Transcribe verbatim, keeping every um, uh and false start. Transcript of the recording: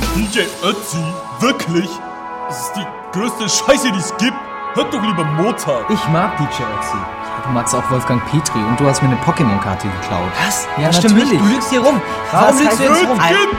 D J Ötzi? Wirklich? Das ist die größte Scheiße, die es gibt. Hört doch lieber Mozart. Ich mag D J Ötzi. Ja, du magst auch Wolfgang Petri und du hast mir eine Pokémon-Karte geklaut. Was? Ja, das stimmt natürlich. nicht. Du lügst hier rum. Warum Was lügst du heißt jetzt rum? Gib